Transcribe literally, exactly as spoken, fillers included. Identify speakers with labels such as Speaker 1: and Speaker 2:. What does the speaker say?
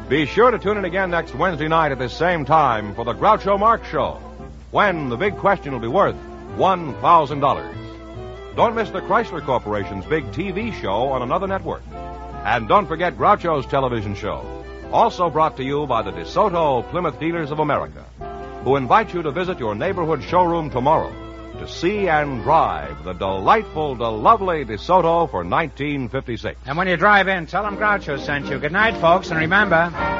Speaker 1: Be sure to tune in again next Wednesday night at this same time for the Groucho Marx Show, when the big question will be worth one thousand dollars. Don't miss the Chrysler Corporation's big T V show on another network. And don't forget Groucho's television show, also brought to you by the DeSoto Plymouth Dealers of America, who invite you to visit your neighborhood showroom tomorrow to see and drive the delightful, the lovely DeSoto for nineteen fifty-six.
Speaker 2: And when you drive in, tell them Groucho sent you. Good night, folks, and remember...